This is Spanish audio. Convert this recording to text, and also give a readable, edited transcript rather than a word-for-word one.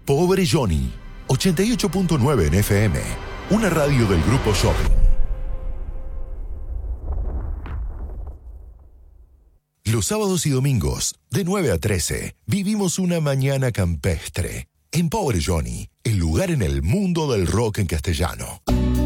Pobre Johnny, 88.9 en FM, una radio del Grupo Shopping. Los sábados y domingos, de 9 a 13, vivimos una mañana campestre. En Pobre Johnny, el lugar en el mundo del rock en castellano.